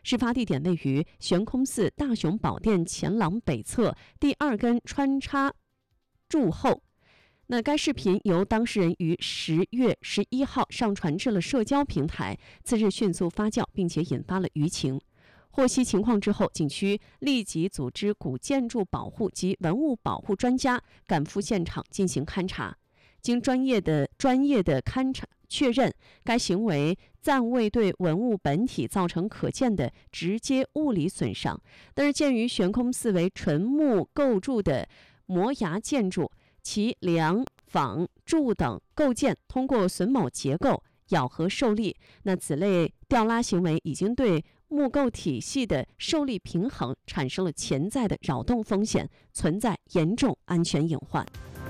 事发地点位于悬空寺大雄宝殿前廊北侧第2根穿插柱后。那该视频由当事人于10月11号上传至了社交平台，次日迅速发酵，并且引发了舆情。获悉情况之后，景区立即组织古建筑保护及文物保护专家赶赴现场进行勘查。经专业的勘查确认，该行为暂未对文物本体造成可见的直接物理损伤。但是，鉴于悬空寺为纯木构筑的摩崖建筑，其梁、坊、柱等构件通过榫卯结构咬合受力，那此类吊拉行为已经对木构体系的受力平衡产生了潜在的扰动风险，存在严重安全隐患。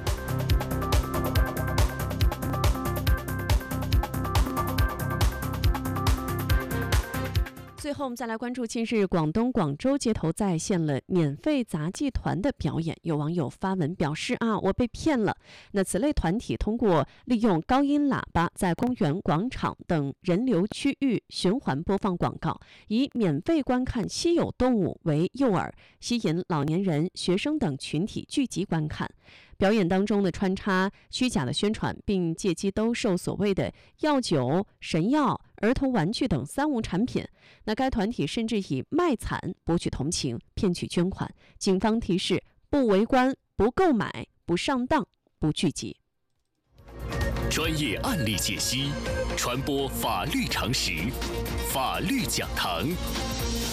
最后，我们再来关注近日广东广州街头再现了免费杂技团的表演。有网友发文表示我被骗了。那此类团体通过利用高音喇叭在公园、广场等人流区域循环播放广告，以免费观看稀有动物为诱饵，吸引老年人、学生等群体聚集观看。表演当中穿插虚假的宣传，并借机兜售所谓的药酒、神药、儿童玩具等三无产品。那该团体甚至以卖惨博取同情，骗取捐款。警方提示：不围观、不购买、不上当、不聚集。 专业案例解析，传播法律常识，法律讲堂。